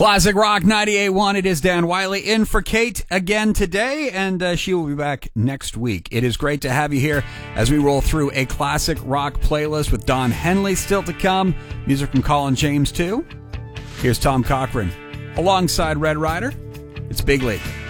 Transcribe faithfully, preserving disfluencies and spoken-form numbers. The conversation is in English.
Classic Rock ninety-eight point one. It is Dan Wiley in for Kate again today, and uh, she will be back next week. It is great to have you here as we roll through a classic rock playlist with Don Henley still to come. Music from Colin James, too. Here's Tom Cochran alongside Red Rider. It's Big League.